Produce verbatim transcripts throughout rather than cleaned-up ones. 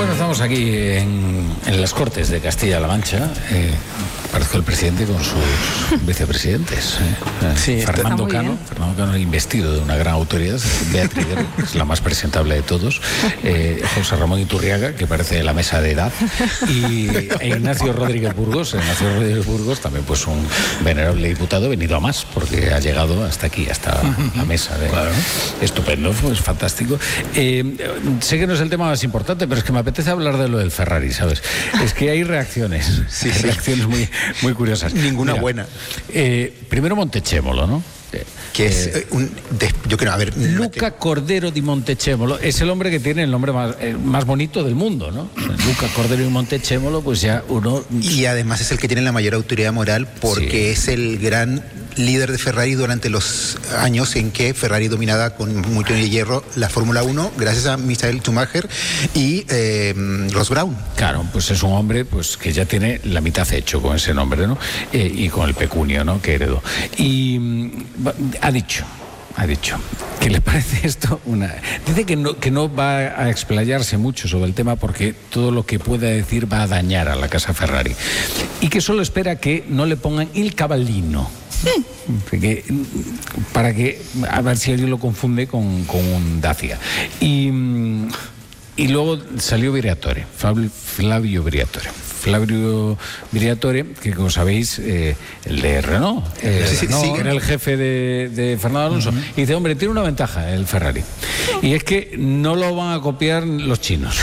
Bueno, estamos aquí en, en las Cortes de Castilla-La Mancha. Eh, parece el presidente con sus vicepresidentes. Eh, sí, Fernando Cano, Fernando Cano investido de una gran autoridad. Beatriz, que es la más presentable de todos. Eh, José Ramón Iturriaga, que parece de la mesa de edad. Y e Ignacio Rodríguez Burgos. Ignacio Rodríguez Burgos, también pues un venerable diputado, venido a más, porque ha llegado hasta aquí, hasta la mesa. De, claro. Estupendo, pues fantástico. Eh, sé que no es el tema más importante, pero es que me apetece hablar de lo del Ferrari, ¿sabes? Es que hay reacciones, sí, hay sí. reacciones muy, muy curiosas. Ninguna Mira, buena. Eh, primero Montechémolo, ¿no? Que es eh, un de, yo creo, a ver, Luca Cordero di Montechémolo es el hombre que tiene el nombre más, eh, más bonito del mundo, ¿no? Luca Cordero di Montechémolo, pues ya uno... Y además es el que tiene la mayor autoridad moral porque sí. es el gran líder de Ferrari durante los años en que Ferrari dominaba con mucho hierro la Fórmula uno, gracias a Michael Schumacher y eh, Ross Brown. Claro, pues es un hombre pues que ya tiene la mitad hecho con ese nombre, ¿no? Eh, y con el pecunio, ¿no? Que heredó. Y mm, ha dicho, ha dicho, ¿qué le parece esto? Una... Dice que no, que no va a explayarse mucho sobre el tema porque todo lo que pueda decir va a dañar a la casa Ferrari. Y que solo espera que no le pongan il cavallino. Que, para que, a ver si alguien lo confunde con, con un Dacia. Y, y luego salió Briatore, Flavio Briatore. Flavio Briatore, que como sabéis, eh, el de Renault, eh, sí, Renault sí, sí. era el jefe de, de Fernando Alonso. Uh-huh. Y dice, hombre, tiene una ventaja el Ferrari. Y es que no lo van a copiar los chinos.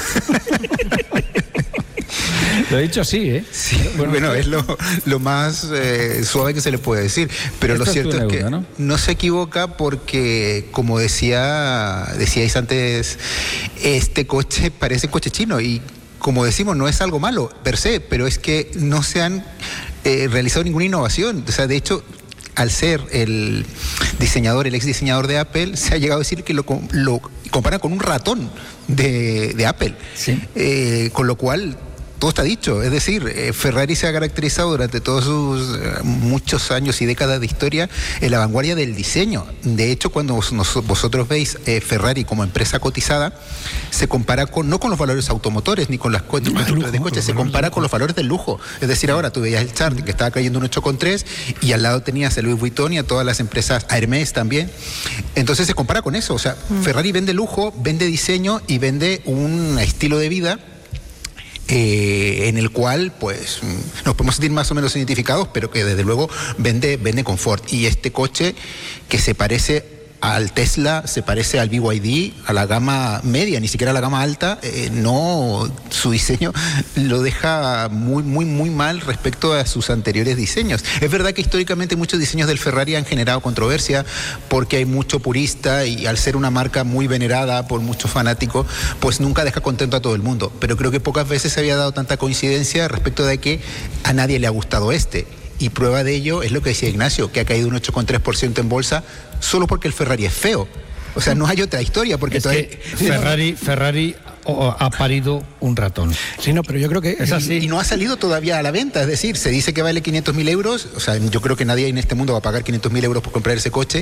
Lo he dicho así, ¿eh? Sí, bueno, bueno es lo, lo más eh, suave que se le puede decir. Pero lo cierto es, es que duda, ¿no? no se equivoca porque, como decía decíais antes, este coche parece coche chino y, como decimos, no es algo malo per se, pero es que no se han eh, realizado ninguna innovación. O sea, de hecho, al ser el diseñador, el ex diseñador de Apple, se ha llegado a decir que lo, lo comparan con un ratón de, de Apple. Sí. Eh, con lo cual... Todo está dicho, es decir, eh, Ferrari se ha caracterizado durante todos sus eh, muchos años y décadas de historia en la vanguardia del diseño. De hecho, cuando vos, nos, vosotros veis eh, Ferrari como empresa cotizada, se compara con no con los valores automotores ni con las cuentas de, de coches, se compara con los valores del lujo. Es decir, ahora tú veías el chart que estaba cayendo un ocho coma tres y al lado tenías a Louis Vuitton y a todas las empresas, a Hermès también. Entonces se compara con eso. O sea, mm. Ferrari vende lujo, vende diseño y vende un estilo de vida Eh, en el cual pues nos podemos sentir más o menos identificados, pero que desde luego vende, vende confort. Y este coche que se parece al Tesla, se parece al B Y D, a la gama media, ni siquiera a la gama alta, eh, no, su diseño lo deja muy, muy, muy mal respecto a sus anteriores diseños. Es verdad que históricamente muchos diseños del Ferrari han generado controversia porque hay mucho purista y al ser una marca muy venerada por muchos fanáticos, pues nunca deja contento a todo el mundo. Pero creo que pocas veces se había dado tanta coincidencia respecto de que a nadie le ha gustado este. Y prueba de ello es lo que decía Ignacio, que ha caído un ocho coma tres por ciento en bolsa solo porque el Ferrari es feo. O sea, no hay otra historia. Porque es todavía... que Ferrari, Ferrari ha parido un ratón. Sí, no, pero yo creo que es así. Y no ha salido todavía a la venta. Es decir, se dice que vale quinientos mil euros. O sea, yo creo que nadie en este mundo va a pagar quinientos mil euros por comprar ese coche.